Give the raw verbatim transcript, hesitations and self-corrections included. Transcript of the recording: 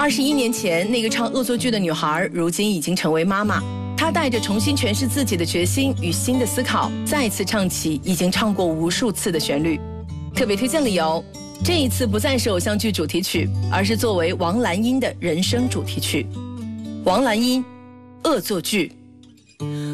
二十一年前，那个唱恶作剧的女孩，如今已经成为妈妈。她带着重新诠释自己的决心与新的思考，再次唱起已经唱过无数次的旋律。特别推荐理由，这一次不再是偶像剧主题曲，而是作为王蓝英的人生主题曲。王蓝英，恶作剧。